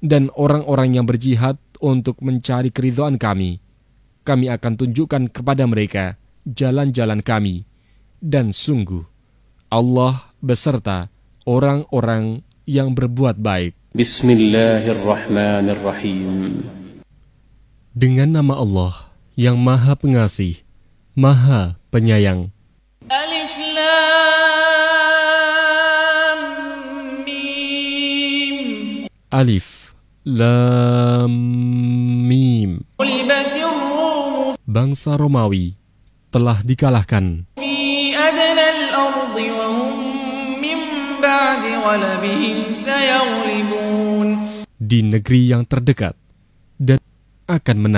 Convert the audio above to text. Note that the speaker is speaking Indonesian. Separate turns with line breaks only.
dan orang-orang yang berjihad untuk mencari keridhaan kami, kami akan tunjukkan kepada mereka jalan-jalan kami. Dan sungguh, Allah beserta orang-orang yang berbuat baik.
Bismillahirrahmanirrahim.
Dengan nama Allah yang Maha Pengasih, Maha Penyayang.
Alif Lam Mim.
Alif Lam Mim.
Ghulibatir Rum
Bangsa Romawi telah dikalahkan
fi adnal ardi wa hum min ba'di ghalabihim sayaghlibun.
di negeri yang terdekat dan akan menang.